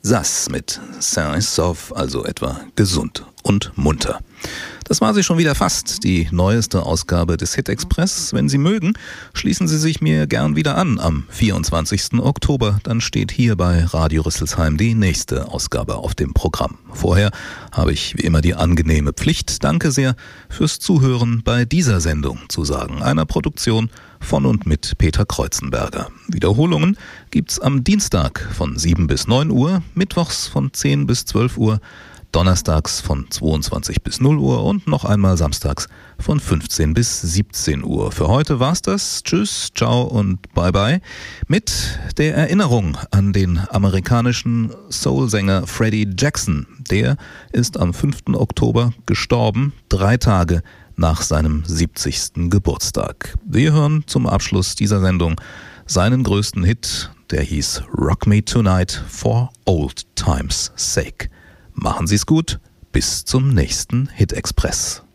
Sass mit Sain et Sauf, also etwa gesund und munter. Das war sie schon wieder fast, die neueste Ausgabe des Hit Express. Wenn Sie mögen, schließen Sie sich mir gern wieder an am 24. Oktober. Dann steht hier bei Radio Rüsselsheim die nächste Ausgabe auf dem Programm. Vorher habe ich wie immer die angenehme Pflicht, danke sehr fürs Zuhören bei dieser Sendung zu sagen, einer Produktion von und mit Peter Kreuzenberger. Wiederholungen gibt's am Dienstag von 7 bis 9 Uhr, mittwochs von 10 bis 12 Uhr, donnerstags von 22 bis 0 Uhr und noch einmal samstags von 15 bis 17 Uhr. Für heute war's das. Tschüss, ciao und bye bye. Mit der Erinnerung an den amerikanischen Soul-Sänger Freddie Jackson. Der ist am 5. Oktober gestorben, 3 Tage nach seinem 70. Geburtstag. Wir hören zum Abschluss dieser Sendung seinen größten Hit, der hieß Rock Me Tonight for Old Times Sake. Machen Sie's gut, bis zum nächsten Hit Express.